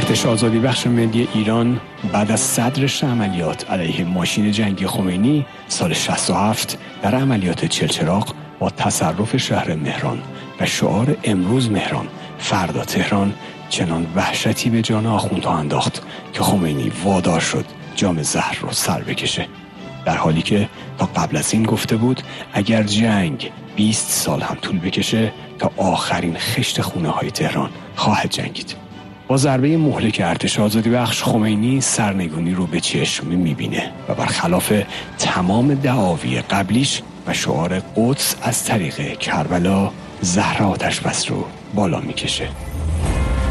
ارتش آزادی بخش ملی ایران بعد از صدر عملیات علیه ماشین جنگی خمینی سال 67 در عملیات چلچراغ با تصرف شهر مهران و شعار امروز مهران فردا تهران چنان وحشتی به جان آخوندها انداخت که خمینی وادار شد جام زهر رو سر بکشه، در حالی که تا قبل از این گفته بود اگر جنگ 20 سال هم طول بکشه تا آخرین خشت خونه های تهران خواهد جنگید. با ضربه مهلک ارتش آزادی بخش خمینی سرنگونی رو به چشم میبینه و برخلاف تمام دعاوی قبلیش و شعار قدس از طریق کربلا زهر آتش بس رو بالا میکشه.